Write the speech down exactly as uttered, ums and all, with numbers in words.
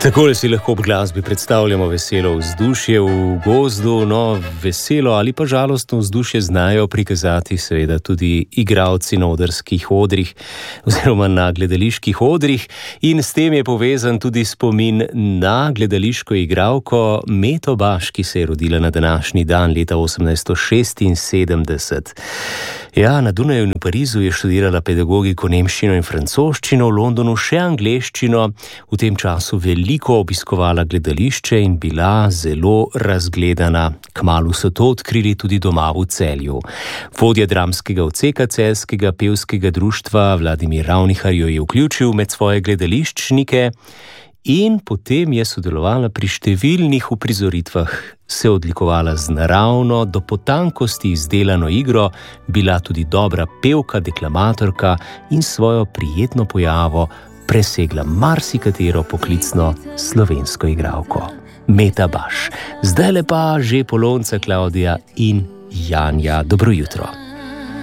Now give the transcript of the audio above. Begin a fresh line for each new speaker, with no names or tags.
Takole si lahko ob glasbi predstavljamo veselo vzdušje v gozdu, no veselo ali pa žalostno vzdušje znajo prikazati seveda tudi igralci na odrskih odrih oziroma na gledaliških odrih in s tem je povezan tudi spomin na gledališko igralko Meto Baš, ki se je rodila na današnji dan leta osemnajststo šestinsedemdeset. Ja, na Dunaju in v Parizu je študirala pedagogiko, nemščino in francoščino, v Londonu še angleščino, v tem času veliko obiskovala gledališče in bila zelo razgledana. Kmalu so to odkrili tudi doma v Celju. Vodja dramskega odseka celjskega pevskega društva Vladimir Ravnihar jo je vključil med svoje gledališčnike in potem je sodelovala pri številnih uprizoritvah, se odlikovala z naravno, do potankosti izdelano igro, bila tudi dobra pevka, deklamatorka in svojo prijetno pojavo presegla marsikatero poklicno slovensko igralko. Meta Baš. Zdajle pa že polonca Klavdija in Janja. Dobro jutro.